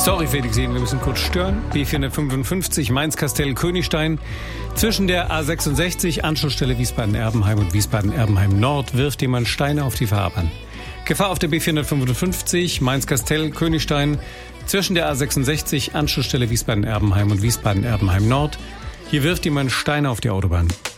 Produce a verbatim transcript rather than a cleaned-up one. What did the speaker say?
Sorry, Felix, wir müssen kurz stören. B vierhundertfünfundfünfzig Mainz-Kastell-Königstein. Zwischen der A sechsundsechzig, Anschlussstelle Wiesbaden-Erbenheim und Wiesbaden-Erbenheim-Nord, wirft jemand Steine auf die Fahrbahn. Gefahr auf der B vierhundertfünfundfünfzig Mainz-Kastell-Königstein. Zwischen der A sechsundsechzig, Anschlussstelle Wiesbaden-Erbenheim und Wiesbaden-Erbenheim-Nord. Hier wirft jemand Steine auf die Autobahn.